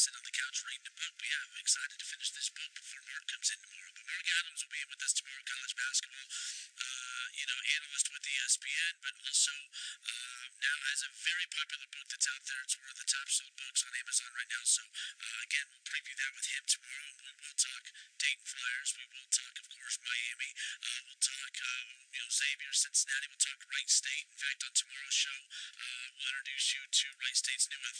sit on the couch reading a book. But yeah, I'm excited to finish this book before Mark comes in tomorrow. But Mark Adams will be in with us tomorrow, college basketball, analyst with ESPN, but also now has a very popular book that's out there. It's one of the top sold books on Amazon right now. So again, we'll preview that with him tomorrow. We will talk Dayton Flyers. We will talk, of course, Miami. We'll talk, Xavier, Cincinnati. We'll talk Wright State. In fact, on tomorrow's show, we'll introduce you to Wright State's new